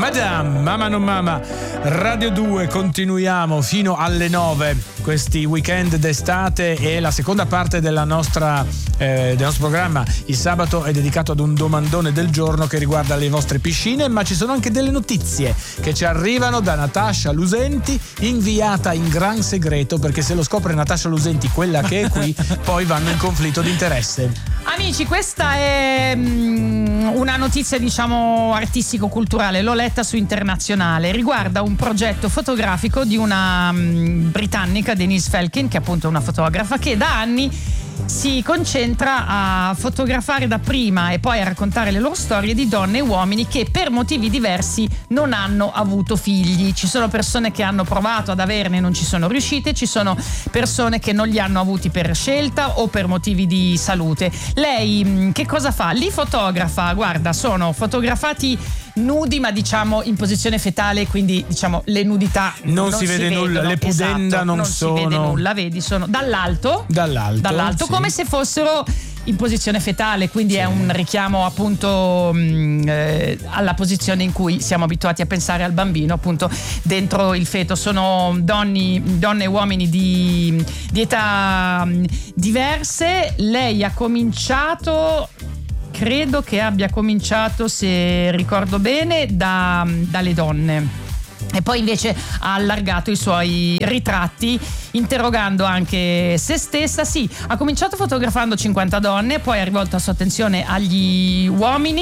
Madame, Mama non Mama, Radio 2, continuiamo fino alle 9, questi weekend d'estate, e la seconda parte del nostro programma il sabato è dedicato ad un domandone del giorno che riguarda le vostre piscine, ma ci sono anche delle notizie che ci arrivano da Natascia Lusenti, inviata in gran segreto, perché se lo scopre Natascia Lusenti, quella che è qui, poi vanno in conflitto di interesse. Amici, questa è una notizia, diciamo, artistico-culturale, l'ho letta su Internazionale, riguarda un progetto fotografico di una britannica, Denise Felkin, che è appunto una fotografa che da anni si concentra a fotografare dapprima e poi a raccontare le loro storie di donne e uomini che per motivi diversi non hanno avuto figli. Ci sono persone che hanno provato ad averne e non ci sono riuscite, ci sono persone che non li hanno avuti per scelta o per motivi di salute. Lei che cosa fa? Li fotografa, guarda, sono fotografati nudi, ma diciamo in posizione fetale, quindi diciamo le nudità non si vede nulla, le pudenda, esatto, non sono... si vede nulla, vedi, sono dall'alto sì, come se fossero in posizione fetale, quindi sì. È un richiamo appunto alla posizione in cui siamo abituati a pensare al bambino, appunto dentro il feto. Sono donne e uomini di età diverse. Lei ha cominciato, credo che abbia cominciato, se ricordo bene, dalle donne. E poi invece ha allargato i suoi ritratti interrogando anche se stessa. Sì, ha cominciato fotografando 50 donne, poi ha rivolto la sua attenzione agli uomini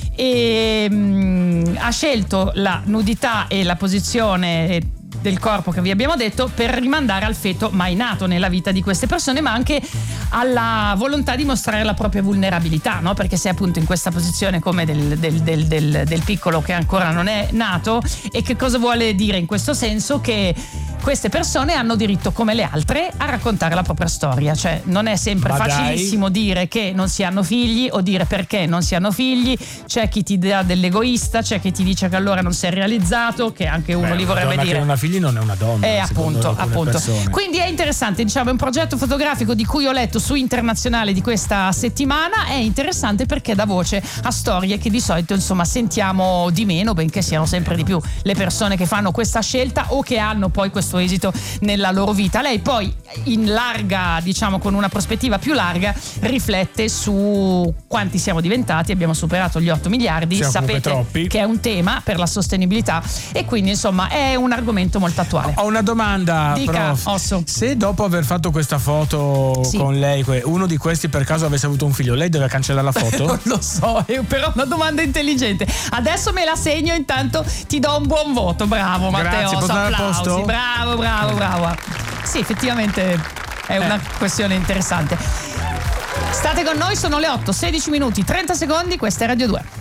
e ha scelto la nudità e la posizione del corpo che vi abbiamo detto per rimandare al feto mai nato nella vita di queste persone, ma anche alla volontà di mostrare la propria vulnerabilità, no? Perché sei appunto in questa posizione come del piccolo che ancora non è nato. E che cosa vuole dire in questo senso? Che queste persone hanno diritto come le altre a raccontare la propria storia, cioè non è sempre facilissimo dire che non si hanno figli o dire perché non si hanno figli. C'è chi ti dà dell'egoista, c'è chi ti dice che allora non sei realizzato, che anche uno li vorrebbe dire. Che non ha figli non è una donna. Appunto. Quindi è interessante, diciamo, è un progetto fotografico di cui ho letto su Internazionale di questa settimana. È interessante perché dà voce a storie che di solito, insomma, sentiamo di meno, benché siano sempre di più le persone che fanno questa scelta o che hanno poi questo esito nella loro vita. Lei poi in larga, diciamo, con una prospettiva più larga, riflette su quanti siamo diventati. Abbiamo superato gli 8 miliardi, sapete troppi, che è un tema per la sostenibilità, e quindi insomma è un argomento molto attuale. Ho una domanda, dica, prof. Osso. Se dopo aver fatto questa foto con lei, uno di questi per caso avesse avuto un figlio, lei deve cancellare la foto? Non lo so, però è una domanda intelligente. Adesso me la segno, intanto ti do un buon voto. Bravo Matteo, applausi. Bravo. Sì, effettivamente è una questione interessante. State con noi, sono le 8:16 minuti 30 secondi, questa è Radio 2.